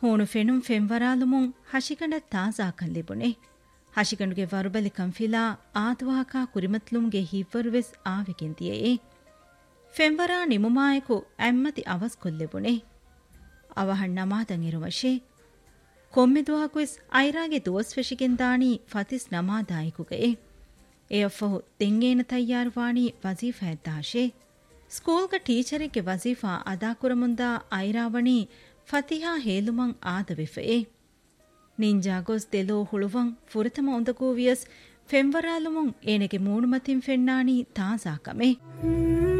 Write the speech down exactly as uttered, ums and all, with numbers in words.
ಹೂಣು ಫೆಣುಂ ಫೆಂವರಾಲುಮುಂ ಹಶಿಕಂಡ ತಾಜಾಕನ್ ಲಿಬುಣೆ ಹಶಿಕಂಡುಗೆ ವರುಬಲಿ ಕಂಫಿಲಾ ಆದುವಾಕ ಕುರಿಮತ್ಲುಂಗೆ ಹಿವ್ವರುವೆಸ್ ಆವಿಗೆಂದಿಯೇ ಫೆಂವರಾ ನಿಮುಮಾಯಕು Ammathi ಅವಸ್ ಕೊಲ್ಲೆಬುಣೆ ಅವಹಣ್ ನಮಾದಂ ಇರುವಶೆ ಕೊಮ್ಮೆದುವಾಕುವೆಸ್ ಐರಾಗೆ ದೋಸ್ ಫೆಶಿಗೆಂದಾಣಿ ಫತಿಸ್ ನಮಾದಾಯಿಕುಗೆ ಎಫ್ಫಹು ತೆಂಗೇನ ತಯ್ಯಾರುವಾಣಿ ವಜೀಫಾ ಎದ್ದಾಶೆ ಸ್ಕೂಲ್ಗ ಟೀಚರಿಗೆ ವಜೀಫಾ ಅದಾಕುರಮುಂದಾ ಐರಾವಣಿ ಫತಿಹಾ ಹೇಲುಮಂ ಆದವೆಫೆ ನಿಂಜಾಗೊಸ್ ದೆಲೋ ಹುಳುವಂ ಫುರತಮ ಒಂದಗೂವಿಯಸ್ ಫೆಂವರಾಲುಮುಂ ಏನೆಗೆ ಮೂಣುಮತಿಂ ಫೆಣ್ಣಾಣಿ ತಾಜಾಕಮೆ